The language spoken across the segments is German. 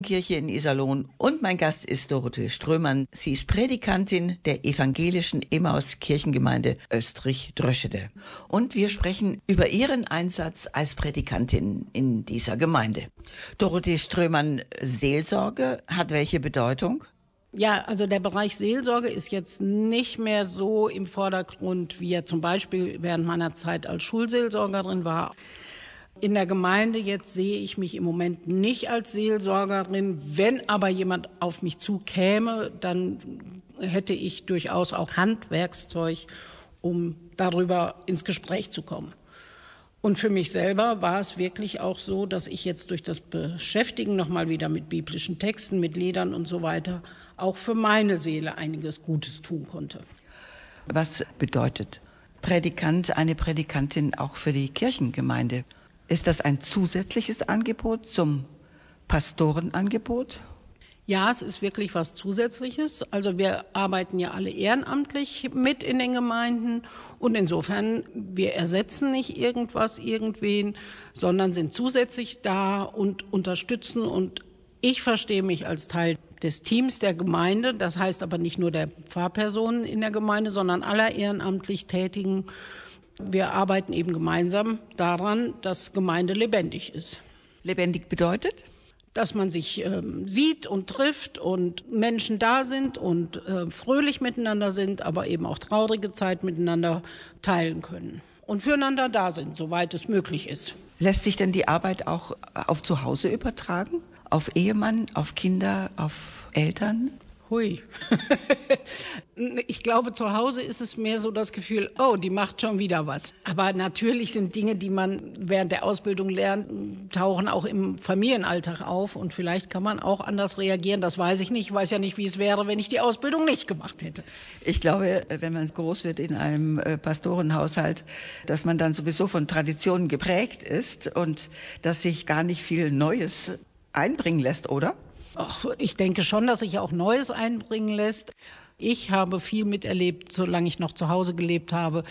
Kirche in Iserlohn und mein Gast ist Dorothee Strömann. Sie ist Prädikantin der evangelischen Emmaus-Kirchengemeinde Österreich-Dröschede. Und wir sprechen über ihren Einsatz als Prädikantin in dieser Gemeinde. Dorothee Strömann, Seelsorge hat welche Bedeutung? Ja, also der Bereich Seelsorge ist jetzt nicht mehr so im Vordergrund, wie er zum Beispiel während meiner Zeit als Schulseelsorgerin war. In der Gemeinde jetzt sehe ich mich im Moment nicht als Seelsorgerin. Wenn aber jemand auf mich zukäme, dann hätte ich durchaus auch Handwerkszeug, um darüber ins Gespräch zu kommen. Und für mich selber war es wirklich auch so, dass ich jetzt durch das Beschäftigen nochmal wieder mit biblischen Texten, mit Liedern und so weiter, auch für meine Seele einiges Gutes tun konnte. Was bedeutet Prädikant, eine Prädikantin auch für die Kirchengemeinde? Ist das ein zusätzliches Angebot zum Pastorenangebot? Ja, es ist wirklich was Zusätzliches. Also wir arbeiten ja alle ehrenamtlich mit in den Gemeinden und insofern, wir ersetzen nicht irgendwen, sondern sind zusätzlich da und unterstützen. Und ich verstehe mich als Teil des Teams der Gemeinde. Das heißt aber nicht nur der Pfarrpersonen in der Gemeinde, sondern aller ehrenamtlich Tätigen. Wir arbeiten eben gemeinsam daran, dass Gemeinde lebendig ist. Lebendig bedeutet? Dass man sich sieht und trifft und Menschen da sind und fröhlich miteinander sind, aber eben auch traurige Zeit miteinander teilen können und füreinander da sind, soweit es möglich ist. Lässt sich denn die Arbeit auch auf zu Hause übertragen? Auf Ehemann, auf Kinder, auf Eltern? Hui. Ich glaube, zu Hause ist es mehr so das Gefühl, oh, die macht schon wieder was. Aber natürlich sind Dinge, die man während der Ausbildung lernt, tauchen auch im Familienalltag auf. Und vielleicht kann man auch anders reagieren. Das weiß ich nicht. Ich weiß ja nicht, wie es wäre, wenn ich die Ausbildung nicht gemacht hätte. Ich glaube, wenn man groß wird in einem Pastorenhaushalt, dass man dann sowieso von Traditionen geprägt ist und dass sich gar nicht viel Neues einbringen lässt, oder? Ach, ich denke schon, dass sich auch Neues einbringen lässt. Ich habe viel miterlebt, solange ich noch zu Hause gelebt habe.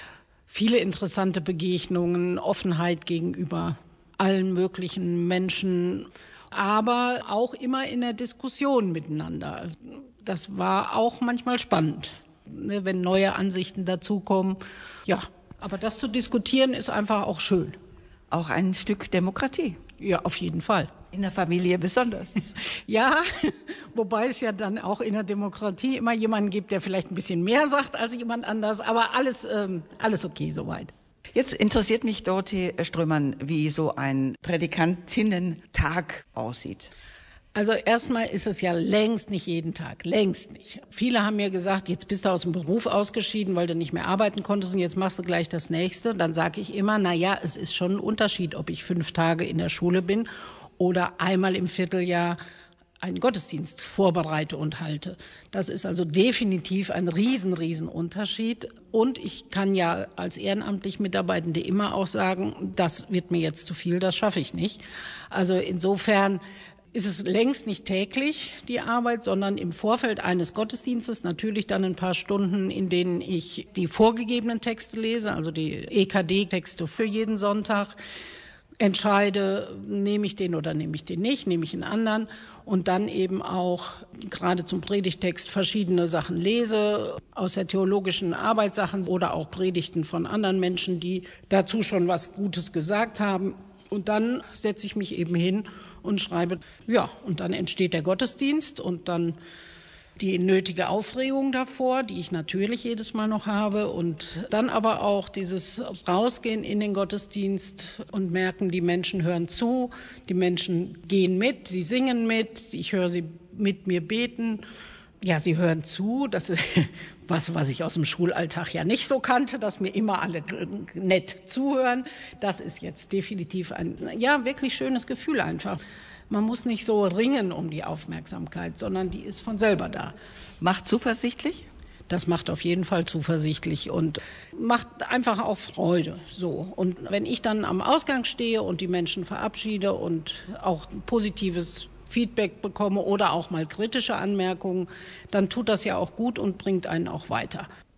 Viele interessante Begegnungen, Offenheit gegenüber allen möglichen Menschen, aber auch immer in der Diskussion miteinander. Das war auch manchmal spannend, wenn neue Ansichten dazukommen. Ja, aber das zu diskutieren ist einfach auch schön. Auch ein Stück Demokratie. Ja, auf jeden Fall. In der Familie besonders. Ja, wobei es ja dann auch in der Demokratie immer jemanden gibt, der vielleicht ein bisschen mehr sagt als jemand anders, aber alles okay soweit. Jetzt interessiert mich, Dorothee Strömann, wie so ein Prädikantinnen-Tag aussieht. Also erstmal ist es ja längst nicht jeden Tag, längst nicht. Viele haben mir gesagt, jetzt bist du aus dem Beruf ausgeschieden, weil du nicht mehr arbeiten konntest und jetzt machst du gleich das Nächste. Dann sage ich immer, es ist schon ein Unterschied, ob ich 5 Tage in der Schule bin oder einmal im Vierteljahr einen Gottesdienst vorbereite und halte. Das ist also definitiv ein riesen Unterschied. Und ich kann ja als ehrenamtlich Mitarbeitende immer auch sagen, das wird mir jetzt zu viel, das schaffe ich nicht. Also insofern ist es längst nicht täglich, die Arbeit, sondern im Vorfeld eines Gottesdienstes natürlich dann ein paar Stunden, in denen ich die vorgegebenen Texte lese, also die EKD-Texte für jeden Sonntag, entscheide, nehme ich den oder nehme ich den nicht, nehme ich einen anderen und dann eben auch gerade zum Predigtext verschiedene Sachen lese, aus der theologischen Arbeitssachen oder auch Predigten von anderen Menschen, die dazu schon was Gutes gesagt haben. Und dann setze ich mich eben hin und schreibe, und dann entsteht der Gottesdienst und dann die nötige Aufregung davor, die ich natürlich jedes Mal noch habe und dann aber auch dieses Rausgehen in den Gottesdienst und merken, die Menschen hören zu, die Menschen gehen mit, sie singen mit, ich höre sie mit mir beten. Ja, sie hören zu, das ist was ich aus dem Schulalltag ja nicht so kannte, dass mir immer alle nett zuhören. Das ist jetzt definitiv ein, wirklich schönes Gefühl einfach. Man muss nicht so ringen um die Aufmerksamkeit, sondern die ist von selber da. Macht zuversichtlich? Das macht auf jeden Fall zuversichtlich und macht einfach auch Freude. So. Und wenn ich dann am Ausgang stehe und die Menschen verabschiede und auch positives Feedback bekomme oder auch mal kritische Anmerkungen, dann tut das ja auch gut und bringt einen auch weiter.